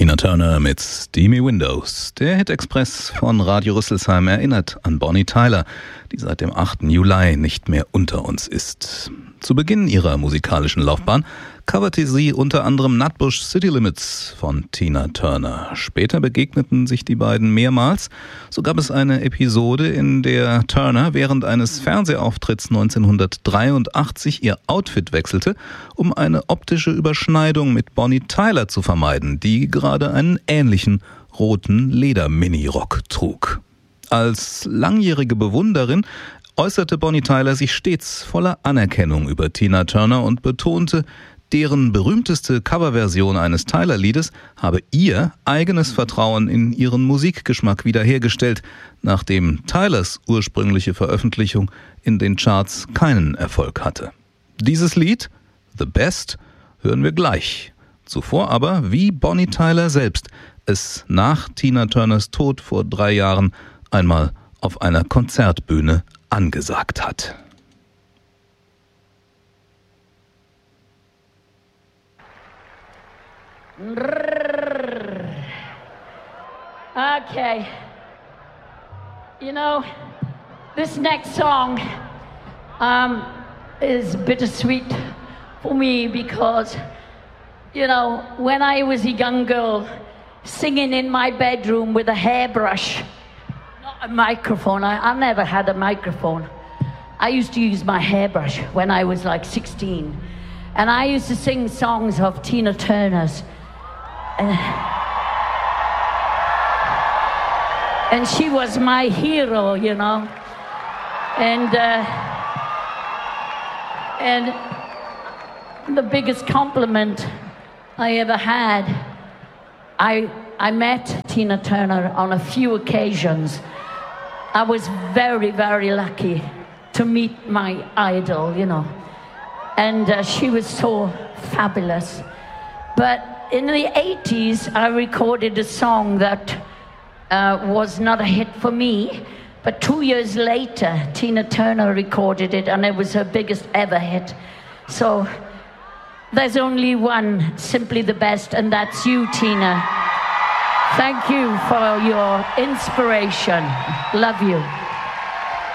Tina Turner mit Steamy Windows. Der Hit-Express von Radio Rüsselsheim erinnert an Bonnie Tyler, die seit dem 8. Juli nicht mehr unter uns ist. Zu Beginn ihrer musikalischen Laufbahn coverte sie unter anderem Nutbush City Limits von Tina Turner. Später begegneten sich die beiden mehrmals. So gab es eine Episode, in der Turner während eines Fernsehauftritts 1983 ihr Outfit wechselte, um eine optische Überschneidung mit Bonnie Tyler zu vermeiden, die gerade einen ähnlichen roten Leder-Mini-Rock trug. Als langjährige Bewunderin äußerte Bonnie Tyler sich stets voller Anerkennung über Tina Turner und betonte, deren berühmteste Coverversion eines Tyler-Liedes habe ihr eigenes Vertrauen in ihren Musikgeschmack wiederhergestellt, nachdem Tylers ursprüngliche Veröffentlichung in den Charts keinen Erfolg hatte. Dieses Lied, The Best, hören wir gleich. Zuvor aber, wie Bonnie Tyler selbst es nach Tina Turners Tod vor 3 Jahren einmal auf einer Konzertbühne angesagt hat. Okay. You know, this next song is bittersweet for me because, you know, when I was a young girl singing in my bedroom with a hairbrush, not a microphone, I never had a microphone. I used to use my hairbrush when I was like 16. And I used to sing songs of Tina Turner's. And she was my hero, you know. And the biggest compliment I ever had, I met Tina Turner on a few occasions. I was very, very lucky to meet my idol, you know. And she was so fabulous. But in the 80s, I recorded a song that was not a hit for me, but 2 years later, Tina Turner recorded it, and it was her biggest ever hit. So there's only one, simply the best, and that's you, Tina. Thank you for your inspiration. Love you.